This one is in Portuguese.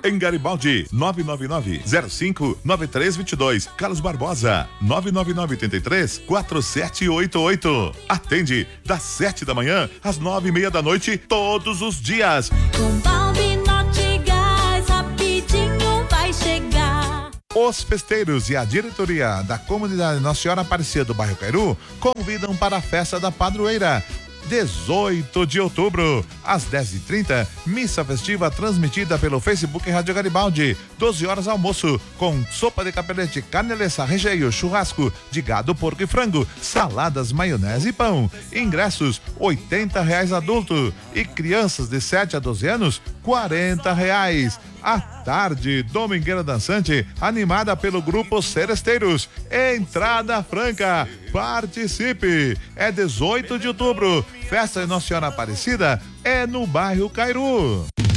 Em Garibaldi, 999-05-9322. Carlos Barbosa, 999-83-4788. Atende das 7 da manhã às 9:30 da noite, todos os dias. Com Balbi Nortegás, rapidinho vai chegar. Os festeiros e a diretoria da comunidade Nossa Senhora Aparecida do bairro Cairu convidam para a festa da padroeira. 18 de outubro, às 10h30, missa festiva transmitida pelo Facebook Rádio Garibaldi, 12 horas almoço, com sopa de capelete, carne alessa, recheio, churrasco de gado, porco e frango, saladas, maionese e pão. Ingressos, R$80 adulto e crianças de 7 a 12 anos, R$40. À tarde, Domingueira Dançante, animada pelo grupo Seresteiros. Entrada franca. Participe. É 18 de outubro. Festa de Nossa Senhora Aparecida é no bairro Cairu.